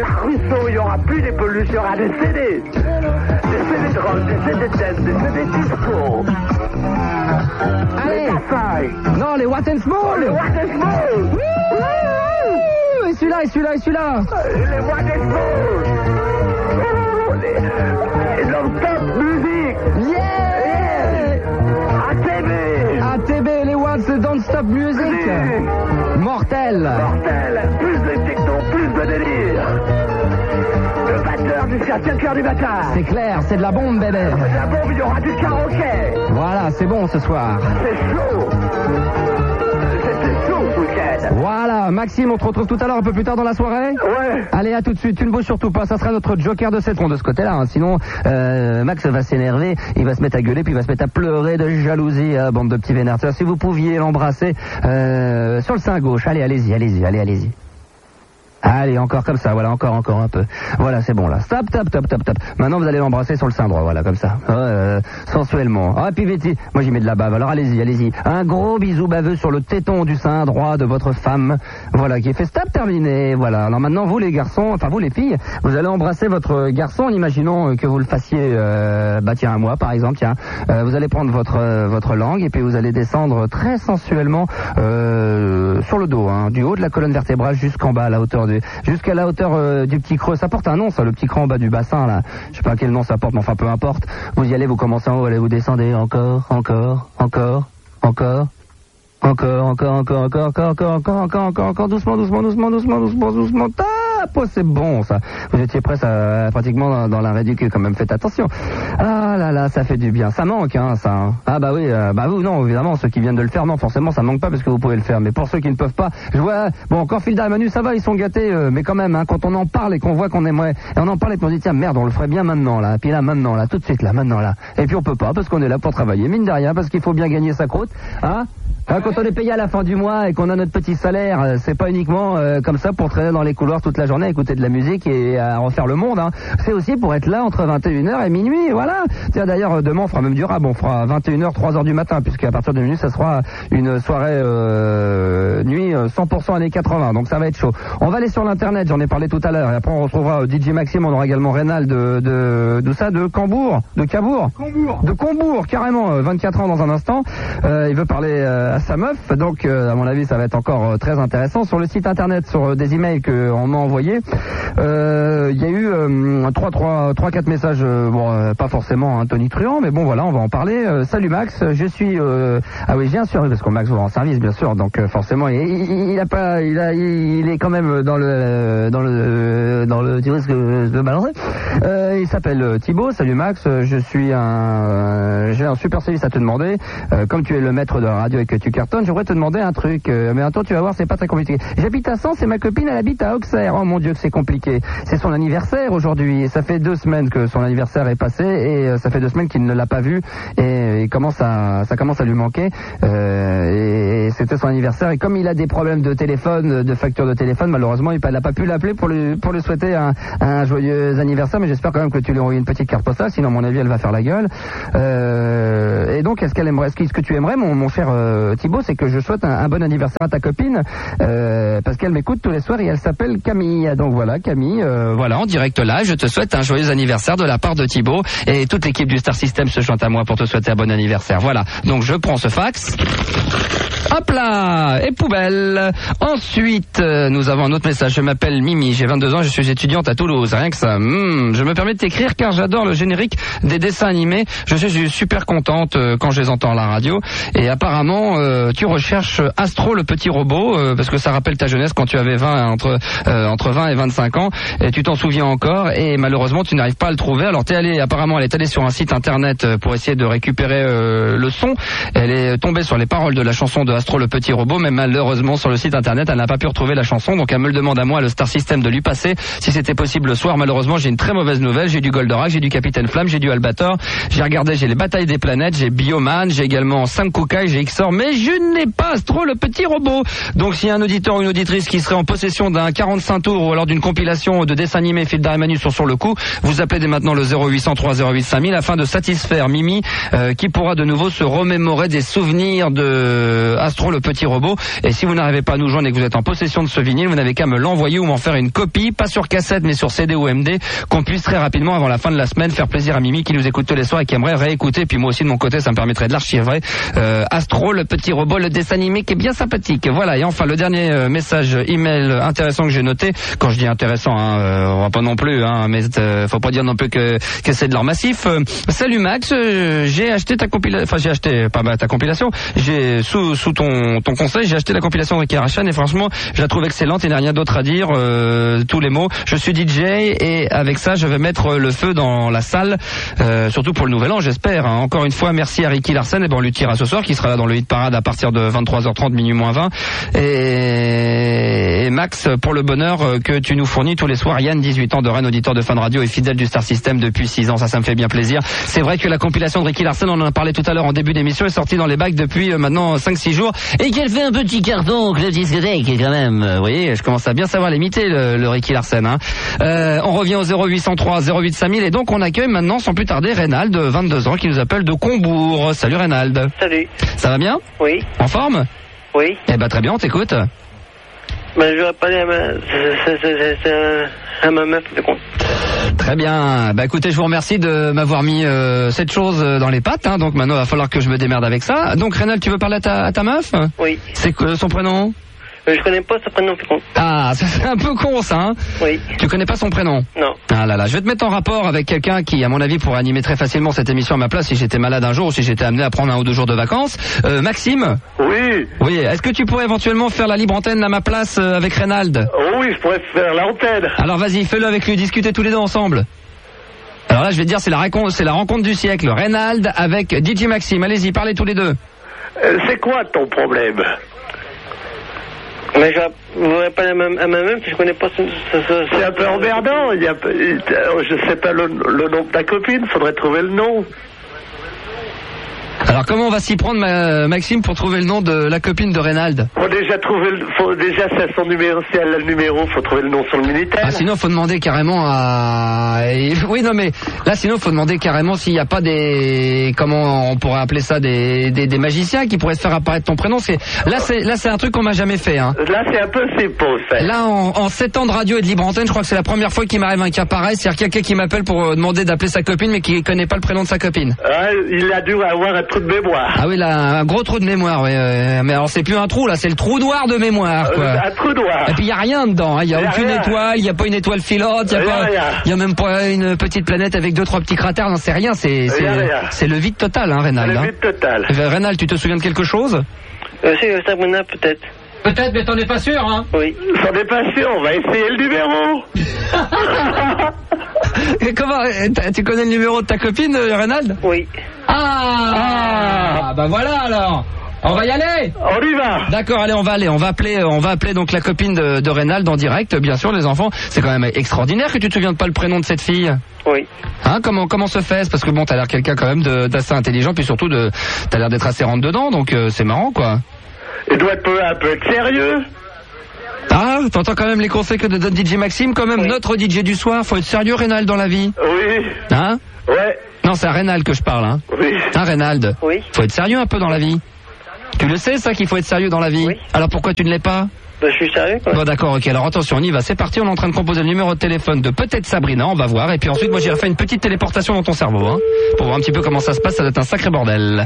Rousseau, il n'y aura plus des pollutions, il y aura des CD. Des CD de rock, des CD dance, des CD disco. Allez. Non, les What and Small. Les What and Small. Et celui-là, et celui-là, et celui-là. Les What and Small. Les non-stop musique. Yeah. ATB, les Watts, Don't Stop Music. Mortel. Plus de techno, plus de délire. De 20h jusqu'à 5h du matin. C'est clair, c'est de la bombe, bébé. C'est de la bombe, il y aura du karaoké. Voilà, c'est bon ce soir. C'est chaud. C'était chaud ce week-end. Voilà, Maxime, on te retrouve tout à l'heure un peu plus tard dans la soirée. Ouais. Allez, à tout de suite, tu ne bouges surtout pas, ça sera notre joker de cette ronde de ce côté-là, hein. Sinon, Max va s'énerver, il va se mettre à gueuler, puis il va se mettre à pleurer de jalousie, bande de petits vénères. Si vous pouviez l'embrasser sur le sein gauche, allez-y. Allez, encore comme ça, voilà, encore un peu. Voilà, c'est bon là. Stop. Maintenant, vous allez l'embrasser sur le sein droit, voilà, comme ça. Sensuellement. Ah, puis Betty, moi j'y mets de la bave, alors allez-y. Un gros bisou baveux sur le téton du sein droit de votre femme. Voilà, qui est fait stop, terminé. Voilà. Alors maintenant, vous les garçons, enfin vous les filles, vous allez embrasser votre garçon en imaginant que vous le fassiez, tiens, à moi par exemple, tiens. Vous allez prendre votre langue et puis vous allez descendre très sensuellement sur le dos, hein, du haut de la colonne vertébrale jusqu'en bas, à la hauteur jusqu'à la hauteur du petit creux. Ça porte un nom, ça, le petit creux en bas du bassin, là. Je sais pas quel nom ça porte, mais enfin, peu importe. Vous y allez, vous commencez en haut, allez, vous descendez encore, doucement. C'est bon, ça. Vous étiez presque pratiquement dans la réduction, quand même. Faites attention. Ah là, ça fait du bien. Ça manque, hein, ça. Hein. Ah bah oui, vous, non, évidemment, ceux qui viennent de le faire, non, forcément, ça manque pas parce que vous pouvez le faire. Mais pour ceux qui ne peuvent pas, je vois, bon, quand Filda et Manu, ça va, ils sont gâtés, mais quand même, hein, quand on en parle et qu'on voit qu'on aimerait, et on en parle et qu'on se dit, tiens, merde, on le ferait bien maintenant, là. Puis là, maintenant, là, tout de suite, là, maintenant, là. Et puis on peut pas parce qu'on est là pour travailler, mine de rien, parce qu'il faut bien gagner sa croûte, hein. Quand on est payé à la fin du mois et qu'on a notre petit salaire, c'est pas uniquement comme ça pour traîner dans les couloirs toute la journée, écouter de la musique et à refaire le monde, hein. C'est aussi pour être là entre 21h et minuit, voilà. Tiens, d'ailleurs, demain on fera même du rap, on fera 21h, 3h du matin, puisqu'à partir de minuit ça sera une soirée nuit 100% années 80, donc ça va être chaud. On va aller sur l'internet, j'en ai parlé tout à l'heure, et après on retrouvera DJ Maxime, on aura également Rénal de Combourg, carrément, 24 ans dans un instant. Il veut parler à sa meuf, donc à mon avis ça va être encore très intéressant. Sur le site internet, sur des emails qu'on m'a envoyés, il y a eu 3-4 messages, pas forcément un tonitruant, mais bon voilà, on va en parler. Salut Max, je suis ah oui, j'ai un service parce qu'on Max va en service bien sûr, donc forcément il est quand même dans le tu vois ce que je veux balancer. Il s'appelle Thibaut. Salut Max, j'ai un super service à te demander. Comme tu es le maître de la radio et que tu cartonnes, j'aimerais te demander un truc. Mais attends, tu vas voir, c'est pas très compliqué. J'habite à Sens et ma copine elle habite à Auxerre. Oh mon Dieu que c'est compliqué. C'est son anniversaire aujourd'hui. Ça fait 2 semaines que son anniversaire est passé et ça fait 2 semaines qu'il ne l'a pas vu et ça commence à lui manquer. Et c'était son anniversaire et comme il a des problèmes de téléphone, de facture de téléphone, malheureusement il n'a pas pu l'appeler pour lui souhaiter un joyeux anniversaire. Mais j'espère quand même que tu lui as envoyé une petite carte postale, sinon à mon avis elle va faire la gueule. Et donc ce que tu aimerais, mon cher Thibaut, c'est que je souhaite un bon anniversaire à ta copine, parce qu'elle m'écoute tous les soirs et elle s'appelle Camille. Donc voilà, Camille, voilà, en direct là, je te souhaite un joyeux anniversaire de la part de Thibaut et toute l'équipe du Star System se chante à moi pour te souhaiter un bon anniversaire. Voilà, donc je prends ce fax. Hop là, et poubelle. Ensuite, nous avons un autre message. Je m'appelle Mimi, j'ai 22 ans, je suis étudiante à Toulouse. Rien que ça. Je me permets de t'écrire car j'adore le générique des dessins animés. Je suis super contente quand je les entends à la radio. Et apparemment, tu recherches Astro le petit robot parce que ça rappelle ta jeunesse quand tu avais entre 20 et 25 ans. Et tu t'en souviens encore. Et malheureusement, tu n'arrives pas à le trouver. Alors elle est allée sur un site internet pour essayer de récupérer le son. Elle est tombée sur les paroles de la chanson de Astro le petit robot, mais malheureusement sur le site internet elle n'a pas pu retrouver la chanson, donc elle me le demande à moi, le Star System, de lui passer si c'était possible le soir. Malheureusement j'ai une très mauvaise nouvelle. Angel, j'ai du Goldorak, j'ai du Capitaine Flamme, j'ai du Albator, j'ai regardé, j'ai les Batailles des Planètes, j'ai Bioman, j'ai également Sankukai, j'ai Xor, mais je n'ai pas Astro le petit robot. Donc s'il y a un auditeur ou une auditrice qui serait en possession d'un 45 tours ou alors d'une compilation de dessins animés Fildar et Manu sur le coup, vous appelez dès maintenant le 0803 08 5000 afin de satisfaire Mimi qui pourra de nouveau se remémorer des souvenirs de Astro le petit robot. Et si vous n'arrivez pas à nous joindre et que vous êtes en possession de ce vinyle, vous n'avez qu'à me l'envoyer ou m'en faire une copie, pas sur cassette mais sur CD ou MD, qu'on puisse très rapidement avant la fin de la semaine faire plaisir à Mimi qui nous écoute tous les soirs et qui aimerait réécouter. Puis moi aussi de mon côté ça me permettrait de l'archiver. Astro le petit robot, le dessin animé qui est bien sympathique. Voilà. Et enfin le dernier message email intéressant que j'ai noté. Quand je dis intéressant, on va pas non plus, mais faut pas dire non plus que c'est de l'or massif. Salut Max, j'ai acheté ta compilation, enfin j'ai acheté pas ta compilation, j'ai sous ton conseil, j'ai acheté la compilation de Ricky Larsen et franchement je la trouve excellente et n'a rien d'autre à dire, tous les mots. Je suis DJ et avec ça je vais mettre le feu dans la salle, surtout pour le nouvel an j'espère. Encore une fois merci à Ricky Larsen et on lui tirera ce soir qui sera là dans le hit parade à partir de 23h30 minuit moins 20 et Max pour le bonheur que tu nous fournis tous les soirs. Yann, 18 ans de Rennes, auditeur de Fun Radio et fidèle du Star System depuis 6 ans, ça me fait bien plaisir. C'est vrai que la compilation de Ricky Larsen, on en a parlé tout à l'heure en début d'émission, est sortie dans les bacs depuis maintenant 5-6 jours et qu'elle fait un petit carton que le discothèque quand même. Vous voyez, je commence à bien savoir l'imiter le Ricky Larsen. On revient au 0803 08 5000 et donc on accueille maintenant sans plus tarder Reynald, 22 ans, qui nous appelle de Combourg. Salut Reynald. Salut. Ça va bien? Oui. En forme? Oui. Eh ben très bien, on t'écoute. Ben j'aurais pas dit à ma meuf, mais bon. Très bien. Bah écoutez, je vous remercie de m'avoir mis cette chose dans les pattes. Donc maintenant, il va falloir que je me démerde avec ça. Donc Reynald, tu veux parler à ta meuf? Oui. C'est quoi son prénom? Je connais pas son prénom, c'est con. Ah, ça c'est un peu con ça. Oui. Tu connais pas son prénom? Non. Ah là là, je vais te mettre en rapport avec quelqu'un qui, à mon avis, pourrait animer très facilement cette émission à ma place si j'étais malade un jour ou si j'étais amené à prendre 1 ou 2 jours de vacances. Maxime? Oui. Oui, est-ce que tu pourrais éventuellement faire la libre antenne à ma place avec Reynald? Oh oui, je pourrais faire l'antenne. Alors vas-y, fais-le avec lui, discutez tous les deux ensemble. Alors là, je vais te dire, c'est la rencontre du siècle. Reynald avec DJ Maxime. Allez-y, parlez tous les deux. C'est quoi ton problème? Mais je voudrais pas à ma meuf, je connais pas son... C'est un peu emmerdant. Je sais pas le nom de ta copine, faudrait trouver le nom. Alors comment on va s'y prendre, Maxime, pour trouver le nom de la copine de Reynald? Faut déjà c'est son numéro, si elle a le numéro, faut trouver le nom sur le Minitel. Ah, sinon faut demander carrément à... Oui, non mais là sinon faut demander carrément s'il n'y a pas des... Comment on pourrait appeler ça, des magiciens qui pourraient se faire apparaître ton prénom. Là c'est un truc qu'on m'a jamais fait. Là c'est un peu simple, fait. Là en 7 ans de radio et de libre antenne, je crois que c'est la première fois qu'il m'arrive un cas pareil, c'est-à-dire quelqu'un qui m'appelle pour demander d'appeler sa copine mais qui connaît pas le prénom de sa copine. Il a dû avoir un trou de mémoire. Ah oui, là, un gros trou de mémoire, oui. Mais alors c'est plus un trou, là, c'est le trou noir de mémoire, quoi. Un trou noir. Et puis il y a rien dedans, il y a aucune étoile, il y a pas une étoile filante, il y a même pas une petite planète avec 2-3 petits cratères, non, c'est rien, c'est le vide total, Reynald. Le vide total. Reynald, tu te souviens de quelque chose? C'est Sabrina, peut-être. Peut-être, mais t'en es pas sûr, Oui. J'en ai pas sûr, on va essayer le numéro. Et comment, tu connais le numéro de ta copine, Reynald? Oui. Bah voilà alors. On va y aller. On y va. D'accord, allez, on va appeler donc la copine de Reynald en direct, bien sûr, les enfants. C'est quand même extraordinaire que tu te souviennes pas le prénom de cette fille. Oui. Comment se fait? Parce que bon, t'as l'air quelqu'un quand même d'assez intelligent, puis surtout t'as l'air d'être assez rentre dedans, donc c'est marrant, quoi. Il doit être un peu sérieux. Ah, t'entends quand même les conseils que te donne DJ Maxime, quand même, oui. Notre DJ du soir. Faut être sérieux, Reynald, dans la vie. Oui. Ouais. Non, c'est à Reynald que je parle, Oui. Reynald. Oui. Faut être sérieux un peu dans la vie. Tu le sais, ça, qu'il faut être sérieux dans la vie? Oui. Alors pourquoi tu ne l'es pas? Je suis sérieux, quoi. Bon, d'accord, ok. Alors attention, on y va. C'est parti, on est en train de composer le numéro de téléphone de peut-être Sabrina, on va voir. Et puis ensuite, moi, j'irai faire une petite téléportation dans ton cerveau, pour voir un petit peu comment ça se passe. Ça doit être un sacré bordel.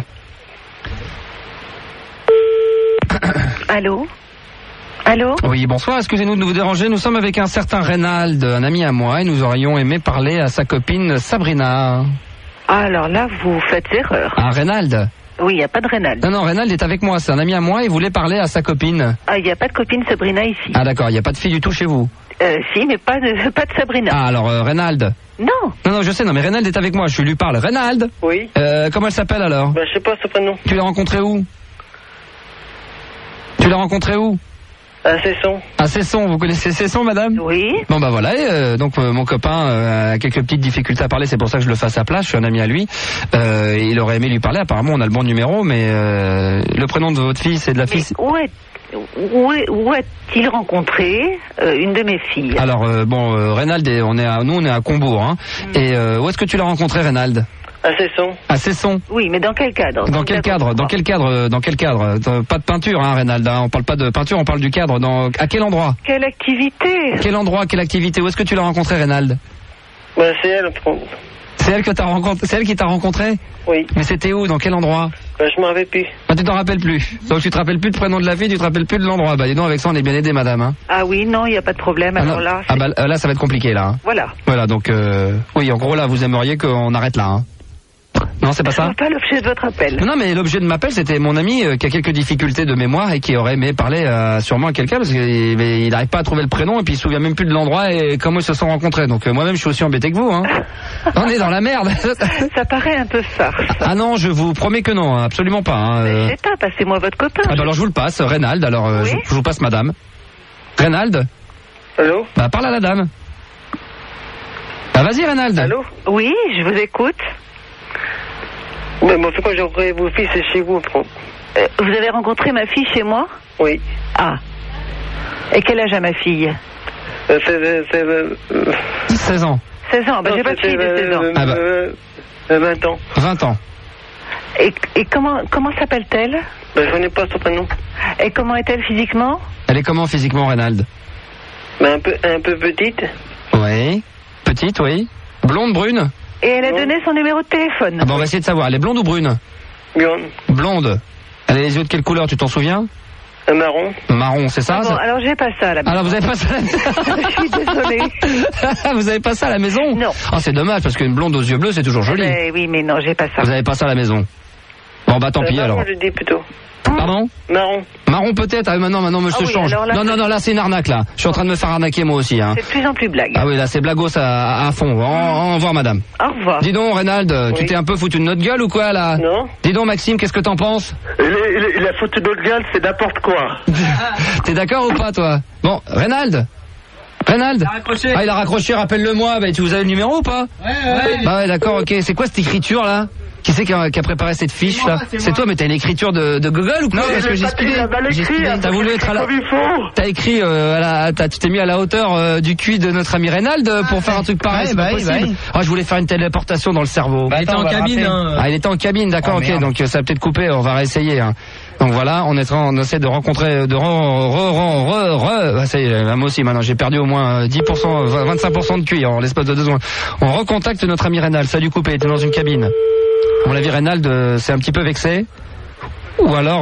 Allô? Allô? Oui, bonsoir, excusez-nous de vous déranger. Nous sommes avec un certain Reynald, un ami à moi, et nous aurions aimé parler à sa copine Sabrina. Alors là, vous faites erreur. Ah, Reynald? Oui, il n'y a pas de Reynald. Non, Reynald est avec moi, c'est un ami à moi, et voulait parler à sa copine. Ah, il n'y a pas de copine Sabrina ici. Ah d'accord, il n'y a pas de fille du tout chez vous? Si, mais pas de Sabrina. Ah, alors, Reynald? Non. Non, je sais, non, mais Reynald est avec moi, je lui parle. Reynald? Oui. Comment elle s'appelle alors? Je sais pas ce prénom. Tu l'as rencontré où? À Cesson. À Cesson, vous connaissez Cesson, madame? Oui. Bon bah voilà, et, donc mon copain a quelques petites difficultés à parler, c'est pour ça que je le fais à sa place, je suis un ami à lui. Il aurait aimé lui parler, apparemment on a le bon numéro, mais le prénom de votre fille, c'est de la fille... Où a-t-il rencontré une de mes filles? Alors Reynald, nous on est à Combourg, hein. Et où est-ce que tu l'as rencontré, Reynald? À Cesson. À Cesson. Oui, mais dans quel cadre? Dans quel cadre? Pas de peinture, hein, Reynald. Hein. On parle pas de peinture, on parle du cadre. À quel endroit? Quelle activité? Quel endroit? Quelle activité? Où est-ce que tu l'as rencontré, Reynald? Bah, c'est elle. C'est elle que t'as rencontré. C'est elle qui t'a rencontré? Oui. Mais c'était où? Dans quel endroit? Bah, je m'en rappelle plus. Ah, tu t'en rappelles plus. Donc tu te rappelles plus du prénom de la fille, tu te rappelles plus de l'endroit. Bah dis donc, avec ça on est bien aidé, madame. Hein. Ah oui, non, il n'y a pas de problème. Alors là. Là ça va être compliqué là. Hein. Voilà. Voilà, donc oui, en gros là vous aimeriez qu'on arrête là. Hein. Non, c'est pas ça? C'est pas l'objet de votre appel. Non, mais l'objet de m'appel, c'était mon ami qui a quelques difficultés de mémoire et qui aurait aimé parler sûrement à quelqu'un parce qu'il n'arrive pas à trouver le prénom et puis il se souvient même plus de l'endroit et comment ils se sont rencontrés. Donc moi-même, je suis aussi embêté que vous. Hein. On est dans la merde. Ça paraît un peu farce. Ah non, je vous promets que non, absolument pas. Hein. Je sais pas, passez-moi votre copain. Ah bah alors je vous le passe, Reynald. Alors oui. je vous passe madame. Reynald. Allô? Bah parle à la dame. Bah vas-y, Reynald. Allô? Oui, je vous écoute. Mais moi, quand j'ai rencontré vos filles, c'est chez vous. Vous avez rencontré ma fille chez moi? Oui. Ah. Et quel âge a ma fille? 16 ans. 16 ans, bah j'ai pas de fille de 16 ans. 20 ans. 20 ans. Et comment s'appelle-t-elle? Bah, je connais pas son prénom. Et comment est-elle physiquement? Elle est comment physiquement, Reynald? Bah, un peu petite. Oui. Petite, oui. Blonde, brune? Et elle a donné son numéro de téléphone. Ah bah on va essayer de savoir. Elle est blonde ou brune? Blonde. Blonde. Elle a les yeux de quelle couleur, tu t'en souviens? Marron. Marron, c'est ça? Ah bon, alors j'ai pas ça à la maison. Alors vous avez pas ça à la maison? Je suis désolée. Vous avez pas ça à la maison? Non. Oh, c'est dommage parce qu'une blonde aux yeux bleus, c'est toujours joli. Oui, mais non, j'ai pas ça. Vous avez pas ça à la maison? Bon bah tant pis alors. Marron, je dis plutôt. Pardon? Marron. Marron peut-être? Ah maintenant je te oui, change. alors là, Non, là c'est une arnaque là. Je suis en train de me faire arnaquer moi aussi. Hein. C'est de plus en plus blague. Ah oui, là c'est blagos à fond. Au revoir madame. Au revoir. Dis donc Reynald, tu Oui. t'es un peu foutu de notre gueule ou quoi là? Non. Dis donc Maxime, qu'est-ce que t'en penses? Il a foutu notre gueule, c'est n'importe quoi. T'es d'accord ou pas toi? Bon, Reynald? Reynald? Ah il a raccroché, rappelle-le-moi. Bah, vous avez le numéro ou pas? Ouais. Bah ouais, d'accord, ok. C'est quoi cette écriture là? Qui c'est qui a préparé cette fiche là? C'est toi, mais t'as une écriture de Google ou quoi? Parce que j'ai speedé. T'as voulu être à la... T'as écrit tu t'es mis à la hauteur du cul de notre ami Reynald pour faire un truc pareil, c'est pas possible. Ah, je voulais faire une téléportation dans le cerveau. Bah, il était en cabine. Hein. Ah, il était en cabine, d'accord, ok. Donc ça va peut-être couper, on va réessayer. Hein. Donc voilà, on essaie de rencontrer, ça y est, moi aussi maintenant, j'ai perdu au moins 10%, 25% de cuir en l'espace de 2 secondes. On recontacte notre ami Reynald, ça a dû couper, il était dans une cabine. À mon avis, Reynald s'est un petit peu vexé. Ou alors,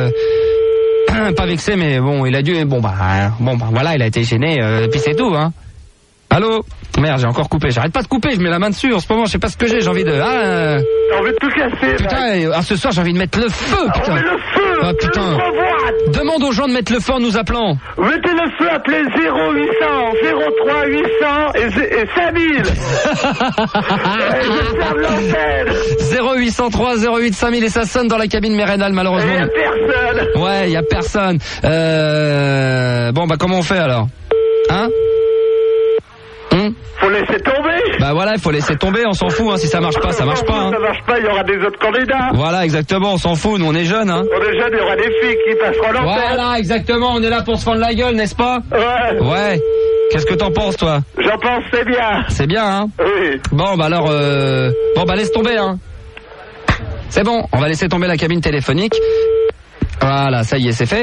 pas vexé, mais bon, il a dû, voilà, il a été gêné, et puis c'est tout, hein. Allô? Merde, j'ai encore coupé. J'arrête pas de couper, je mets la main dessus. En ce moment, je sais pas ce que j'ai envie de... T'as envie de tout casser, putain, ce soir, j'ai envie de mettre le feu, putain. Mais le feu! Ah, putain. Demande aux gens de mettre le feu en nous appelant. Mettez le feu, appelez 0800 03 800 et 5000. Je ferme l'antenne. 0803 08 5000 et ça sonne dans la cabine Mérénal, malheureusement. Il y a personne. Ouais, il y a personne. Bon, bah comment on fait alors? Hein? Faut laisser tomber. Bah voilà, il faut laisser tomber, on s'en fout, hein. Si ça marche pas, ça marche pas. Hein. Ça marche pas, il y aura des autres candidats. Voilà, exactement, on s'en fout, nous on est jeunes. Hein. On est jeunes, il y aura des filles qui passeront l'antenne. Voilà, exactement, on est là pour se fendre la gueule, n'est-ce pas? Ouais. Ouais. Qu'est-ce que t'en penses, toi? J'en pense, c'est bien. C'est bien, hein? Oui. Bon, bah alors, laisse tomber, hein. C'est bon, on va laisser tomber la cabine téléphonique. Voilà, ça y est, c'est fait.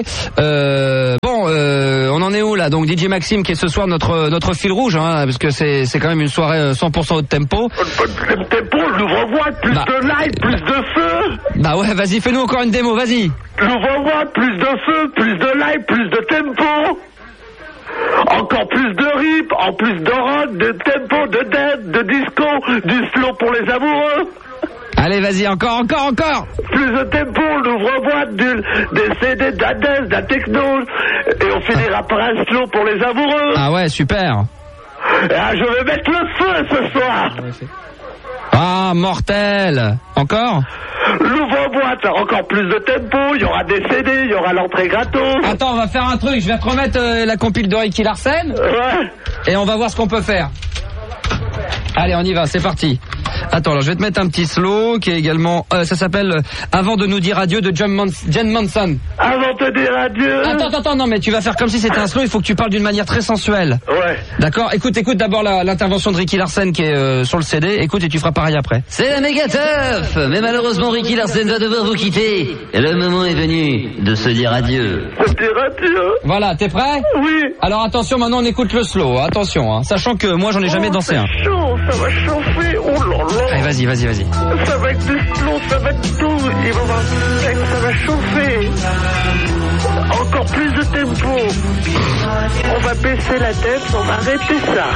On en est où là? Donc DJ Maxime qui est ce soir notre fil rouge, hein, parce que c'est quand même une soirée 100% haut tempo. Tempo, l'ouvre-voix, plus de live, plus de feu. Bah ouais, vas-y, fais-nous encore une démo, vas-y. L'ouvre-voix, plus de feu, plus de live, plus de tempo. Encore plus de rip, en plus de rock, de tempo, de dead, de disco, du slow pour les amoureux. Allez, vas-y, encore. Plus de tempo, l'ouvre-boîte, des CD, de la dance, de la techno, et on finira par un slow pour les amoureux. Ah ouais, super. Ah, je vais mettre le feu ce soir. Ah, mortel. Encore? L'ouvre-boîte, encore plus de tempo, il y aura des CD, il y aura l'entrée gratos. Attends, on va faire un truc. Je vais te remettre la compile de Ricky Larsen. Ouais. Et on va voir ce qu'on peut faire. Allez, on y va, c'est parti. Attends, alors je vais te mettre un petit slow qui est également... ça s'appelle Avant de nous dire adieu de Jen Manson. Avant de te dire adieu. Attends, non, mais tu vas faire comme si c'était un slow, il faut que tu parles d'une manière très sensuelle. Ouais. D'accord, écoute d'abord l'intervention de Ricky Larsen qui est sur le CD, écoute et tu feras pareil après. C'est la méga teuf, mais malheureusement Ricky Larsen va devoir vous quitter. Et le moment est venu de se dire adieu. Se dire adieu. Voilà, t'es prêt? Oui. Alors attention, maintenant on écoute le slow, attention, hein, sachant que moi j'en ai jamais dansé un. C'est chaud, ça va chauffer. Oh là là. Allez, vas-y. Ça va être du slow, ça va être tout. Il va avoir sec, ça va chauffer. Encore plus de tempo. On va baisser la tête, on va arrêter ça.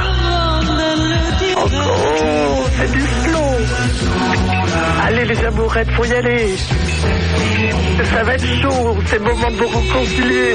Encore, c'est du slow. Allez les amourettes, faut y aller. Ça va être chaud, c'est le moment de vous réconcilier.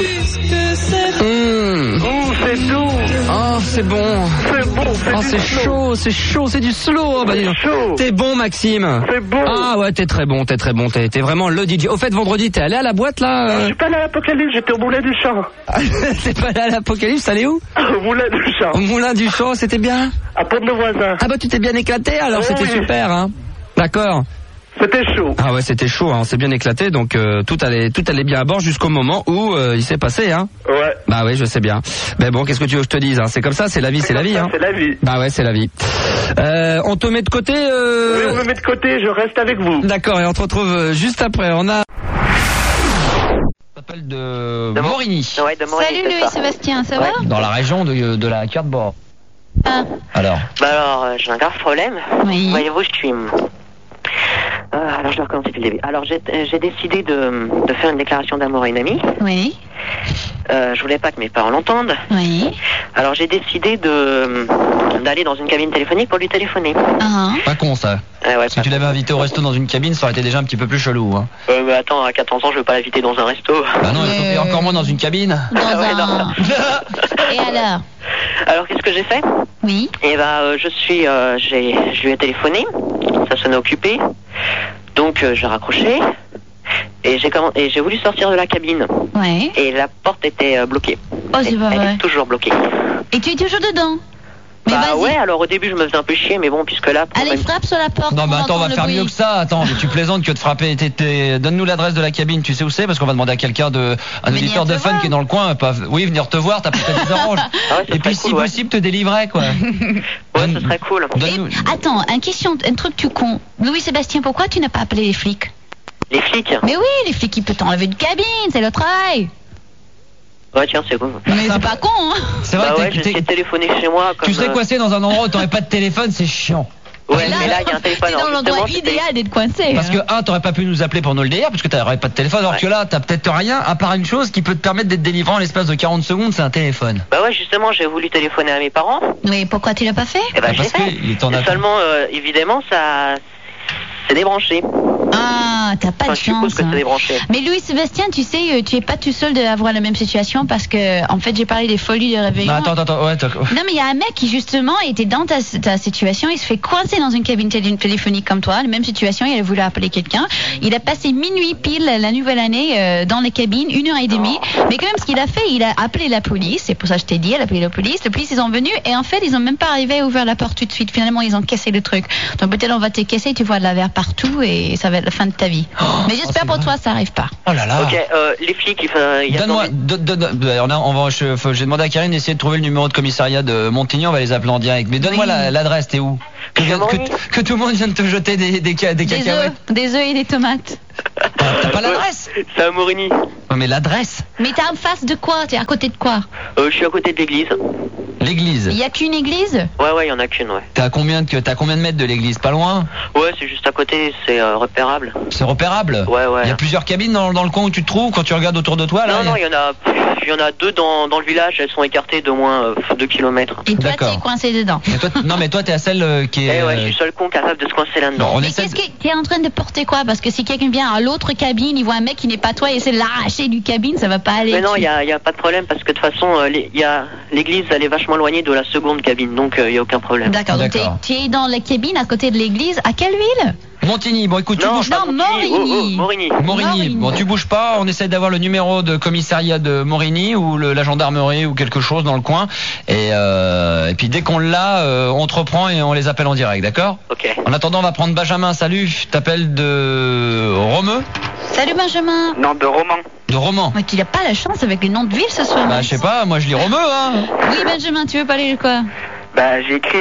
C'est doux. Oh, c'est bon. C'est bon, c'est Oh, du c'est slow. chaud, c'est du slow. Oh, bah, dis donc. Chaud. T'es bon, Maxime. C'est bon. Ah ouais, t'es très bon. T'es vraiment le DJ. Au fait, vendredi, t'es allé à la boîte, là Je suis pas allé à l'Apocalypse, j'étais au Moulin du Champ. T'es pas allé à l'Apocalypse, allé où? Au Moulin du Champ. Au Moulin du Champ, c'était bien? À Pont-de-Voisin. Ah bah, tu t'es bien éclaté, alors Oui. c'était super, hein. D'accord. C'était chaud. Ah ouais, c'était chaud, hein. On s'est bien éclaté, donc tout allait bien à bord jusqu'au moment où il s'est passé, hein. Ouais. Bah oui, je sais bien. Mais bon, qu'est-ce que tu veux que je te dise, hein. C'est comme ça, c'est la vie, c'est la vie, hein. C'est la vie. Bah ouais, c'est la vie. On te met de côté. Oui, on me met de côté, je reste avec vous. D'accord, et on te retrouve juste après. On a. Ça s'appelle de Morigny. Ouais, de Morigny. Salut Louis-Sébastien, ça va? Dans la région de la carte bord. Ah. Alors. Bah alors, j'ai un grave problème. Oui. Voyez-vous, je suis... alors, je dois recommencer depuis le début. Alors, j'ai décidé de faire une déclaration d'amour à une amie. Oui. Je voulais pas que mes parents l'entendent. Oui. Alors, j'ai décidé d'aller dans une cabine téléphonique pour lui téléphoner. Ah. Pas con, ça. Ouais, Si tu l'avais invité au resto dans une cabine, ça aurait été déjà un petit peu plus chelou, hein. mais attends, à 14 ans, je veux pas l'inviter dans un resto. Bah non, et encore moins dans une cabine. Dans Ouais, un... Et alors? Alors, qu'est-ce que j'ai fait? Oui. Et bah, je lui ai téléphoné. Ça sonnait occupé. Donc, j'ai raccroché. Et j'ai voulu sortir de la cabine. Ouais. Et la porte était bloquée. Oh, c'est pas Elle vrai. est toujours bloquée. Et tu es toujours dedans? Mais Bah vas-y. ouais, alors au début je me faisais un peu chier, mais bon, puisque là... pour Allez, même- frappe sur la porte. Non, mais pour attends, on va entendre faire le mieux bruit. que ça. Attends, mais tu plaisantes que de frapper. Donne-nous l'adresse de la cabine. Tu sais où c'est? Parce qu'on va demander à quelqu'un un Venir auditeur te de fun voir. qui est dans le coin. Oui, venir te voir. T'as peut-être des oranges. Ah ouais, ce Et puis, serait si cool, ouais. possible, te délivrer, quoi. Ouais, ce serait cool. Donne-nous. Attends, un truc tout con. Louis-Sébastien, pourquoi tu n'as pas appelé les flics? Les flics? Mais oui, les flics, ils peuvent t'enlever de cabine, c'est le travail. Ouais, tiens, c'est cool. Mais c'est pas con, hein? C'est vrai Bah que ouais, j'ai essayé de téléphoner chez moi. Comme, tu serais coincé dans un endroit où t'aurais pas de téléphone, c'est chiant. Ouais, mais là, il y a un téléphone. T'es dans Alors, l'endroit justement, idéal d'être coincé. Parce que, t'aurais pas pu nous appeler pour nous le dire, parce que t'aurais pas de téléphone, alors Ouais. que là, t'as peut-être rien, à part une chose qui peut te permettre d'être délivré en l'espace de 40 secondes, c'est un téléphone. Bah ouais, justement, j'ai voulu téléphoner à mes parents. Mais pourquoi tu l'as pas fait? Et bah, Ah, j'ai parce fait. qu'il est en attente. Seulement, évidemment, ça... c'est débranché. Ah, t'as pas Enfin, de je suppose chance. que hein. c'est débranché. Mais Louis-Sébastien, tu sais, tu es pas tout seul d'avoir la même situation parce que, en fait, j'ai parlé des folies de réveillon. Non, attends, ouais, Non, mais il y a un mec qui, justement, était dans ta situation. Il se fait coincer dans une cabine téléphonique comme toi. La même situation, il a voulu appeler quelqu'un. Il a passé minuit pile la nouvelle année dans les cabines, 1h30. Mais quand même, ce qu'il a fait, il a appelé la police. C'est pour ça que je t'ai dit, il a appelé la police. La police, ils sont venus et en fait, ils ont même pas arrivé à ouvrir la porte tout de suite. Finalement, ils ont cassé le truc. Donc peut-être on va te casser, tu vois de la verre partout et ça va être la fin de ta vie. Mais j'espère c'est pour vrai. toi, ça arrive pas. Oh là là. Ok, les flics, il y a... Donne-moi, j'ai demandé à Karine d'essayer de trouver le numéro de commissariat de Montigny, on va les appeler en direct. Mais donne-moi Oui. l'adresse, t'es où? Que tout le monde vienne te jeter des cacahuètes. Des œufs et des tomates. T'as pas l'adresse? C'est à Morigny. Ouais, mais l'adresse? Mais t'es en face de quoi? T'es à côté de quoi? Je suis à côté de l'église. L'église. Il y a qu'une église? Ouais, il y en a qu'une, ouais. T'as combien de mètres de l'église? Pas loin? Ouais, c'est juste à côté, c'est repérable. C'est repérable? Ouais. Il y a plusieurs cabines dans le coin où tu te trouves quand tu regardes autour de toi, là? Non, il y en a deux dans le village, elles sont écartées d'au moins 2 kilomètres. Et toi, D'accord. t'es coincé dedans. Et toi, non, mais toi, t'es à celle qui est. Eh ouais, je suis le seul con capable de se coincer là-dedans. Non, on Mais essaie qu'est-ce que t'es en train de porter quoi? Parce que si quelqu'un vient à l'autre cabine, il voit un mec qui n'est pas toi et essaie de l'arracher du cabine, ça va pas aller. Mais non, il y a pas de problème parce que de toute façon, l'église, elle est vachement vachement éloigné de la seconde cabine, donc il n'y a aucun problème. D'accord, donc D'accord. tu es dans la cabine à côté de l'église. À quelle ville? Montigny, bon écoute, tu bouges pas. Non, Morigny. Morigny. Morigny, bon tu bouges pas, on essaie d'avoir le numéro de commissariat de Morigny ou la gendarmerie ou quelque chose dans le coin et puis dès qu'on l'a, on te reprend et on les appelle en direct, d'accord? Ok. En attendant, on va prendre Benjamin, salut, t'appelles de Romeu? Salut Benjamin. Non, de Roman. De Romans. Mais tu n'as pas la chance avec les noms de villes ce soir. Bah je sais pas, moi je lis Romeu hein. Oui Benjamin, tu veux parler de quoi? Bah, j'ai écrit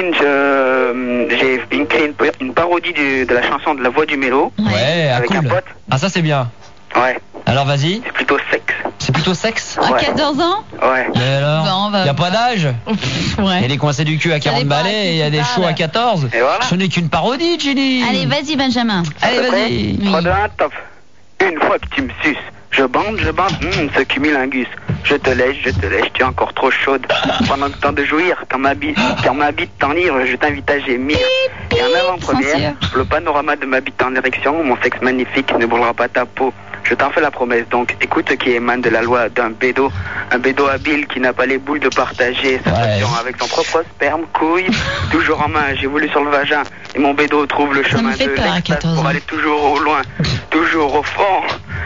une parodie de la chanson de La Voix du Mélo. Ouais, ah, Avec cool. un pote. Ah ça c'est bien. Ouais, Alors vas-y, c'est plutôt sexe. c'est plutôt sexe? À Ouais. 14 ans? Ouais. Et alors? Bon, bah, y a pas d'âge? Pff, Il y a ouais. des coincés du cul à 40 dépend à balais qui et il y a tu des parles. chauds à 14. Et voilà. Ce n'est qu'une parodie, Jenny. Allez, vas-y Benjamin. Allez, T'es prêt vas-y. Oui. 3, 2, 1, top. Une fois que tu me suces, je bande, ce cumulingus. Je te lèche, tu es encore trop chaude. Pendant le temps de jouir, quand ma bite t'enivre, je t'invite à gémir. Et en avant-première, le panorama de ma bite en érection, mon sexe magnifique ne brûlera pas ta peau. Je t'en fais la promesse, donc écoute ce qui émane de la loi d'un bédo. Un bédo habile qui n'a pas les boules de partager sa passion avec son propre sperme, couille, toujours en main. J'ai voulu sur le vagin et mon bédo trouve le chemin me fait de peur à l'extase 14 pour ans. aller toujours au loin, toujours au fond.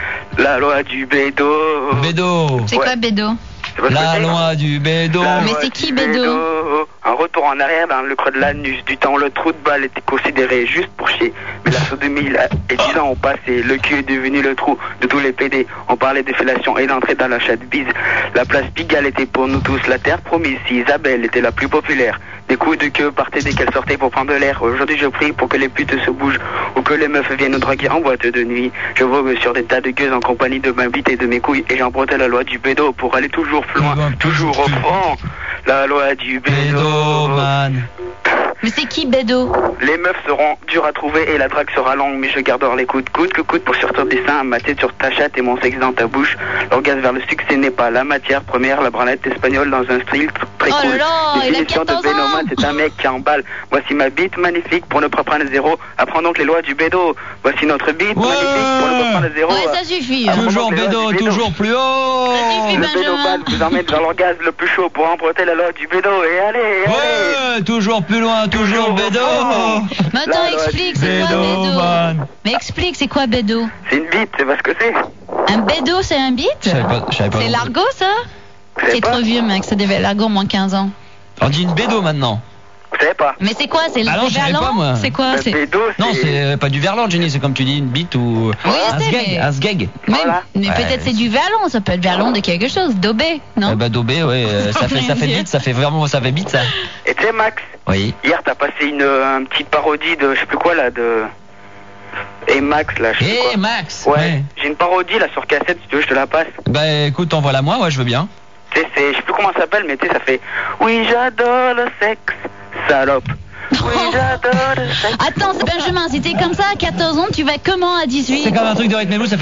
La loi du bédo. Bédo. C'est Ouais. quoi Bédo? C'est pas ce que La c'est loi du bédo. La Mais loi c'est du qui, Bédo? Un retour en arrière dans le creux de l'anus. Du temps, le trou de balle était considéré juste pour chier. Mais la sodomie et 10 ans ont passé. Le cul est devenu le trou de tous les PD. On parlait de fellation et d'entrée dans la chatte bise. La place Pigalle était pour nous tous la terre promise. Si Isabelle était la plus populaire. Des coups de queue partaient dès qu'elle sortait pour prendre de l'air. Aujourd'hui, je prie pour que les putes se bougent ou que les meufs viennent nous draguer en boîte de nuit. Je vogue sur des tas de gueuses en compagnie de ma bite et de mes couilles. Et j'empruntais la loi du bédo pour aller toujours plus loin, toujours au fond. La loi du bédo. Bédo, man. Mais c'est qui Bédo? Les meufs seront dures à trouver et la drague sera longue, mais je garderai les coudes coûte que coûte pour sortir des seins, ma tête sur ta chatte et mon sexe dans ta bouche. L'orgasme vers le succès n'est pas la matière première, la branlette espagnole dans un style très Oh cool. là là, il a Définition 14 de Benoman, ans. c'est un mec qui emballe. Voici ma bite magnifique pour ne pas prendre zéro. Apprends donc les lois du bédo. Voici notre bite Ouais. magnifique pour ne pas prendre zéro. Ouais, ça suffit. hein. Toujours bédo, toujours plus haut. suffit, Le Benjamin. bédoman vous emmène vers l'orgasme le plus chaud pour emprunter la loi du bédo. Et allez, allez. Ouais, toujours plus loin, toujours bédo. Mais attends, La loi explique, du c'est quoi Bédo, Bédo? man. Mais explique, c'est quoi Bédo? C'est une bite, c'est pas ce que c'est. Un Bédo, c'est un bite? Je savais pas non C'est plus. l'argot, ça? Vous savez C'est pas trop vieux, mec, ça devait être l'argot moins 15 ans. On dit une bédo maintenant. Vous savez pas. Mais c'est quoi? C'est le Ah non, je savais verlan? pas, moi. C'est quoi? Le C'est... bédo, Non, c'est pas du verlan, Jenny, c'est comme tu dis, une bite ou Oui, un je sais, sgeg, mais- un sgeg. Mais, Voilà. mais Ouais. peut-être c'est du verlan, ça peut être verlan de quelque chose, d'obé, non? Bah dobé, ouais, ça fait Mon Dieu. bite, ça fait vraiment, ça fait bite ça. Et tu sais, Max, Oui. hier t'as passé une petite parodie de je sais plus quoi là, de. Et Max là, je sais Eh plus quoi. Max. Ouais, j'ai une parodie là sur cassette, si tu veux, je te la passe. Bah écoute, envoie-la moi, ouais, je veux bien. Tu sais, je sais plus comment ça s'appelle, mais tu sais, ça fait oui, j'adore le sexe, salope. Oui, j'adore le sexe. Attends, c'est Benjamin, si t'es comme ça à 14 ans, tu vas comment à 18? C'est comme un truc de rythme et blues, ça